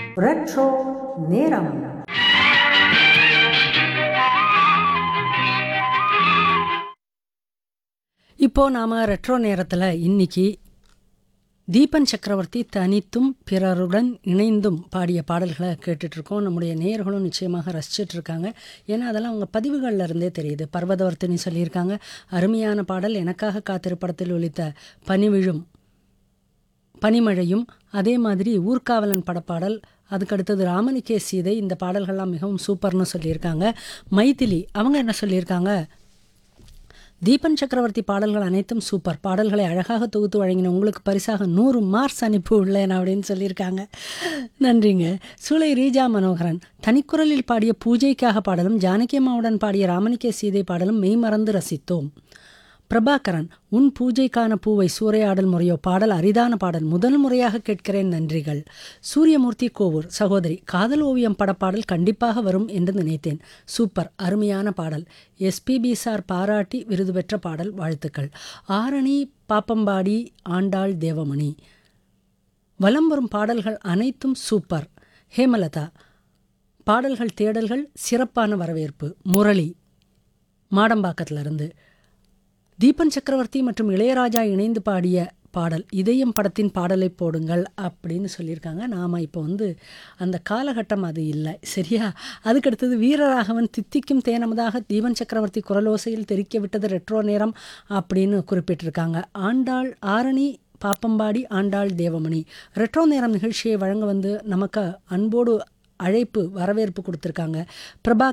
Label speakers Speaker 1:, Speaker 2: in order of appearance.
Speaker 1: Retro நேரம். இப்போ நாம ரெட்ரோ நேரத்தில் இன்னைக்கு தீபன் சக்கரவர்த்தி தனித்தும் பிறருடன் இணைந்தும் பாடிய பாடல்களை கேட்டுட்ருக்கோம். நம்முடைய நேயர்களும் நிச்சயமாக ரசிச்சிட்ருக்காங்க. ஏன்னா அதெல்லாம் அவங்க பதிவுகளில் இருந்தே தெரியுது. பர்வதவர்த்தினி சொல்லியிருக்காங்க, அருமையான பாடல், எனக்காக காத்திருப்படத்தில் ஒலித்த பனிவிழும் பனிமழையும், அதே மாதிரி ஊர்காவலன் படப்பாடல், அதுக்கடுத்தது ராமனுக்கே சீதை, இந்த பாடல்கள்லாம் மிகவும் சூப்பர்னு சொல்லியிருக்காங்க. மைதிலி அவங்க என்ன சொல்லியிருக்காங்க, தீபன் சக்கரவர்த்தி பாடல்கள் அனைத்தும் சூப்பர், பாடல்களை அழகாக தொகுத்து வழங்கின உங்களுக்கு பரிசாக 100 மார்க்ஸ் அனுப்பி உள்ளேன் அப்படின்னு சொல்லியிருக்காங்க. நன்றிங்க. சூளை ரீஜா மனோகரன் தனிக்குரலில் பாடிய பூஜைக்காக பாடலும், ஜானகி அம்மாவுடன் பாடிய ராமனிக்கே சீதை பாடலும் மெய் மறந்து ரசித்தோம். பிரபாகரன் உன் பூஜைக்கான பூவை சூறையாடல் முறையோ பாடல் அரிதான பாடல், முதல் முறையாக கேட்கிறேன், நன்றிகள். சூரியமூர்த்தி கோவூர் சகோதரி காதல் ஓவியம் படப்பாடல் கண்டிப்பாக வரும் என்று நினைத்தேன், சூப்பர், அருமையான பாடல், எஸ்பிபி சார் பாராட்டி விருது பெற்ற பாடல், வாழ்த்துக்கள். ஆரணி பாப்பம்பாடி ஆண்டாள் தேவமணி வலம் வரும் பாடல்கள் அனைத்தும் சூப்பர். ஹேமலதா பாடல்கள் தேடல்கள் சிறப்பான வரவேற்பு. முரளி மாடம்பாக்கத்திலிருந்து தீபன் சக்கரவர்த்தி மற்றும் இளையராஜா இணைந்து பாடிய பாடல் இதயம் படத்தின் பாடலை போடுங்கள் அப்படின்னு சொல்லியிருக்காங்க. நாம் இப்போ அந்த காலகட்டம் அது இல்லை, சரியா? அதுக்கடுத்தது வீரராகவன் தித்திக்கும் தேனமதாக தீபன் சக்கரவர்த்தி குரலோசையில் தெரிக்க விட்டது ரெட்ரோ நேரம் அப்படின்னு குறிப்பிட்டிருக்காங்க. ஆண்டாள் ஆரணி பாப்பம்பாடி ஆண்டாள் தேவமணி ரெட்ரோ நேரம் நிகழ்ச்சியை வழங்க நமக்கு அன்போடு அழைப்பு வரவேற்பு கொடுத்துருக்காங்க. பிரபா